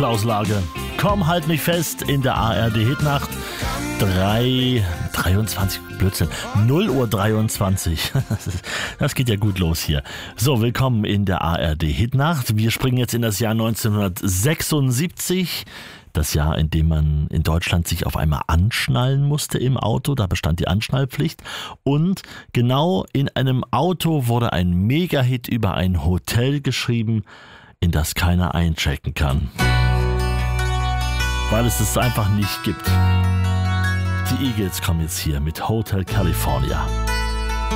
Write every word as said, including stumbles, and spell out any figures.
Klaus Lage. Komm, halt mich fest in der A R D-Hitnacht. drei, dreiundzwanzig, Blödsinn, null Uhr dreiundzwanzig. Das geht ja gut los hier. So, willkommen in der A R D-Hitnacht. Wir springen jetzt in das Jahr neunzehnhundertsechsundsiebzig. Das Jahr, in dem man in Deutschland sich auf einmal anschnallen musste im Auto. Da bestand die Anschnallpflicht. Und genau in einem Auto wurde ein Megahit über ein Hotel geschrieben, in das keiner einchecken kann. Weil es es einfach nicht gibt. Die Eagles kommen jetzt hier mit Hotel California.